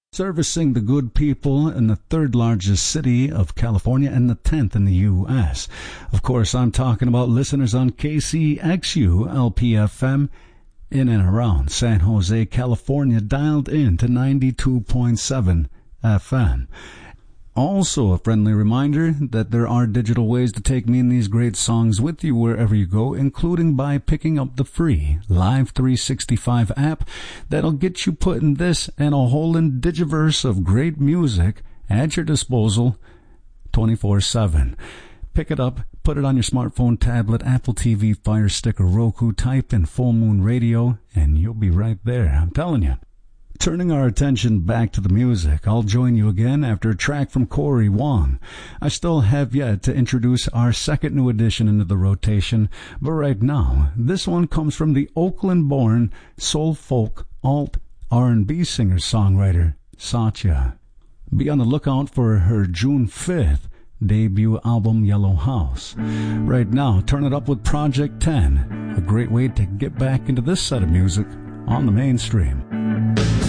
servicing the good people in the third largest city of California and the 10th in the U.S. Of course, I'm talking about listeners on KCXU LPFM in and around San Jose, California, dialed in to 92.7 FM. Also, a friendly reminder that there are digital ways to take me and these great songs with you wherever you go, including by picking up the free Live 365 app that'll get you putting this and a whole indigiverse of great music at your disposal 24/7. Pick it up, put it on your smartphone, tablet, Apple TV, Fire Stick, or Roku, type in Full Moon Radio, and you'll be right there. I'm telling you. Turning our attention back to the music, I'll join you again after a track from Corey Wong. I still have yet to introduce our second new addition into the rotation, but right now, this one comes from the Oakland-born soul folk alt R&B singer-songwriter Satya. Be on the lookout for her June 5th debut album Yellow House. Right now, turn it up with Project 10, a great way to get back into this set of music on the mainstream.